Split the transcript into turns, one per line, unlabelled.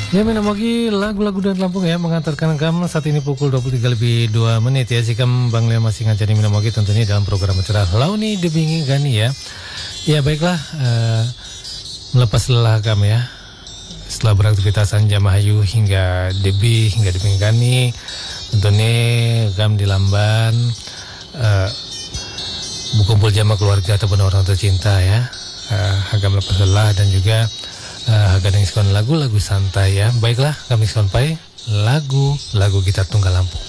Ya, menamogi lagu-lagu dan Lampung ya mengantarkan kamu saat ini pukul 23:02 ya. Jika Bang Leo masih ngajari menamogi tentunya dalam program acara Launi Debingi Gani ya. Ya baiklah, melepas lelah kami ya. Setelah beraktivitas Anja Mahayu hingga Debi hingga Debingi Gani, tentunya kami di Lamban berkumpul jamaah keluarga ataupun orang tercinta ya. Agak melepas lelah dan juga kadang diskon lagu-lagu santai ya. Baiklah, kami sampai lagu-lagu gitar tunggal Lampung.